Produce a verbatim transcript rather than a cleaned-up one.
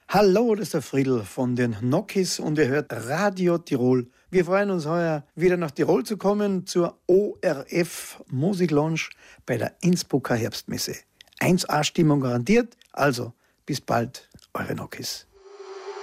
Hallo, das ist der Friedl von den Nokis und ihr hört Radio Tirol. Wir freuen uns heuer wieder nach Tirol zu kommen zur O R F Musik Lounge bei der Innsbrucker Herbstmesse. eins A Stimmung garantiert, also bis bald, eure Nokis.